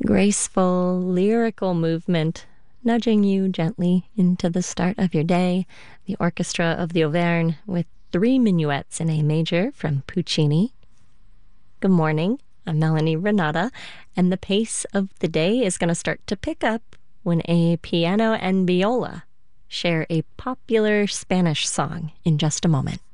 Graceful, lyrical movement, nudging you gently into the start of your day. The Orchestra of the Auvergne with three minuets in A major from Puccini. Good morning. I'm Melanie Renata, and the pace of the day is going to start to pick up when a piano and viola share a popular Spanish song in just a moment.